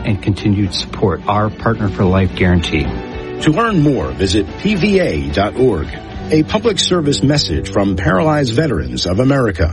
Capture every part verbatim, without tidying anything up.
and continued support. Our Partner for Life guarantee. To learn more, visit P V A dot org. A public service message from Paralyzed Veterans of America.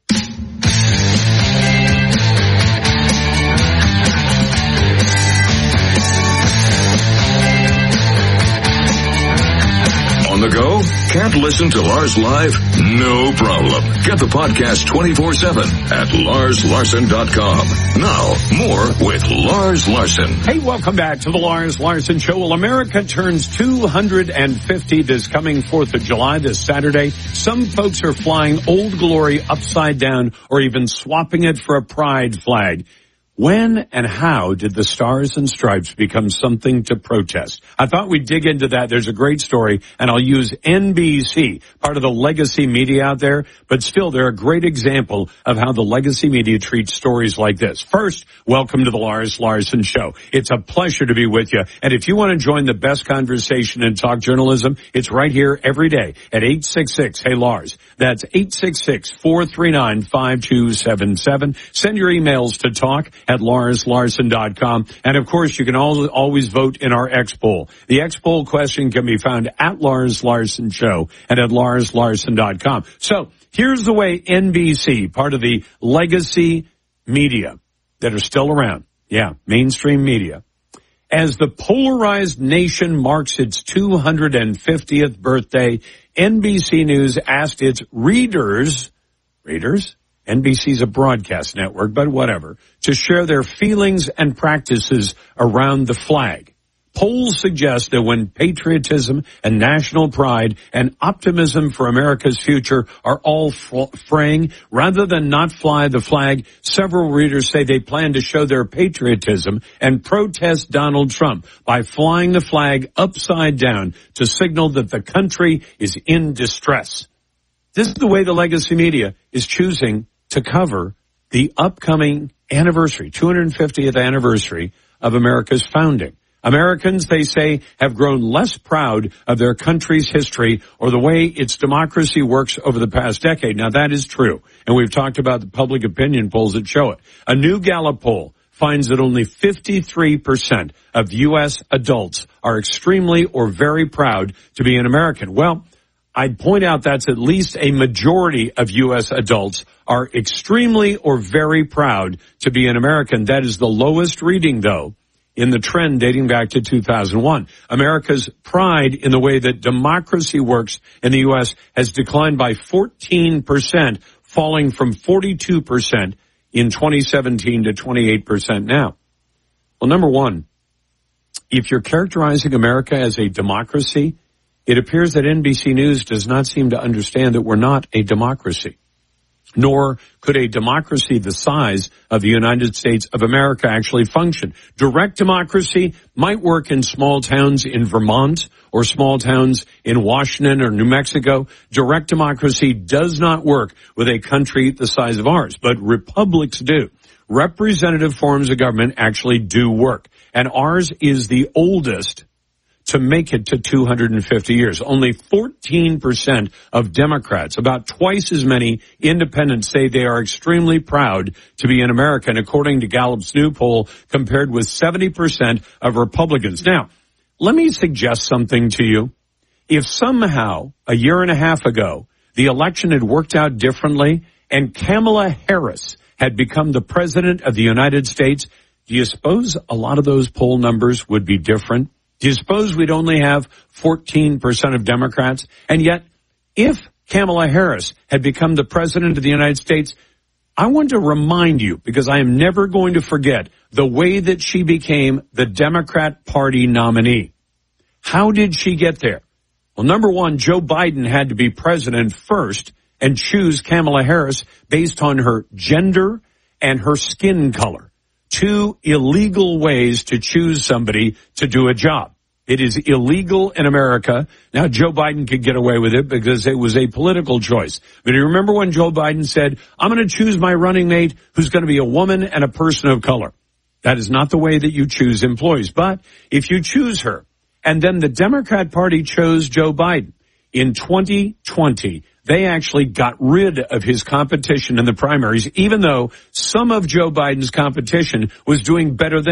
On the go? Can't listen to Lars live? No problem. Get the podcast twenty-four seven at lars larson dot com. Now, more with Lars Larson. Hey, welcome back to the Lars Larson Show. Well, America turns two hundred fifty this coming fourth of July, this Saturday. Some folks are flying Old Glory upside down or even swapping it for a pride flag. When and how did the Stars and Stripes become something to protest? I thought we'd dig into that. There's a great story, and I'll use N B C, part of the legacy media out there, but still they're a great example of how the legacy media treats stories like this. First, welcome to the Lars Larson Show. It's a pleasure to be with you, and if you want to join the best conversation in talk journalism, it's right here every day at eight six six, hey Lars. That's eight six six, four three nine, five two seven seven. Send your emails to talk at lars larson dot com. And of course, you can always vote in our X poll. The X poll question can be found at Lars Larson Show and at lars larson dot com. So here's the way N B C, part of the legacy media that are still around. Yeah, mainstream media. As the polarized nation marks its two hundred fiftieth birthday, N B C News asked its readers, readers? N B C's a broadcast network, but whatever, to share their feelings and practices around the flag. Polls suggest that when patriotism and national pride and optimism for America's future are all fraying, rather than not fly the flag, several readers say they plan to show their patriotism and protest Donald Trump by flying the flag upside down to signal that the country is in distress. This is the way the legacy media is choosing to cover the upcoming anniversary, two hundred fiftieth anniversary of America's founding. Americans, they say, have grown less proud of their country's history or the way its democracy works over the past decade. Now, that is true, and we've talked about the public opinion polls that show it. A new Gallup poll finds that only fifty-three percent of U S adults are extremely or very proud to be an American. Well, I'd point out that's at least a majority of U S adults are extremely or very proud to be an American. That is the lowest reading, though, in the trend dating back to two thousand one. America's pride in the way that democracy works in the U S has declined by fourteen percent, falling from forty-two percent in twenty seventeen to twenty-eight percent now. Well, number one, if you're characterizing America as a democracy, it appears that N B C News does not seem to understand that we're not a democracy, nor could a democracy the size of the United States of America actually function. Direct democracy might work in small towns in Vermont or small towns in Washington or New Mexico. Direct democracy does not work with a country the size of ours, but republics do. Representative forms of government actually do work, and ours is the oldest to make it to two hundred fifty years. Only fourteen percent of Democrats, about twice as many independents, say they are extremely proud to be an American, according to Gallup's new poll, compared with seventy percent of Republicans. Now, let me suggest something to you. If somehow, a year and a half ago, the election had worked out differently and Kamala Harris had become the president of the United States, do you suppose a lot of those poll numbers would be different? Do you suppose we'd only have fourteen percent of Democrats? And yet, if Kamala Harris had become the president of the United States, I want to remind you, because I am never going to forget, the way that she became the Democrat Party nominee. How did she get there? Well, number one, Joe Biden had to be president first and choose Kamala Harris based on her gender and her skin color. Two illegal ways to choose somebody to do a job. It is illegal in America. Now, Joe Biden could get away with it because it was a political choice. But you remember when Joe Biden said, I'm going to choose my running mate who's going to be a woman and a person of color. That is not the way that you choose employees. But if you choose her, and then the Democrat Party chose Joe Biden in twenty twenty, they actually got rid of his competition in the primaries, even though some of Joe Biden's competition was doing better than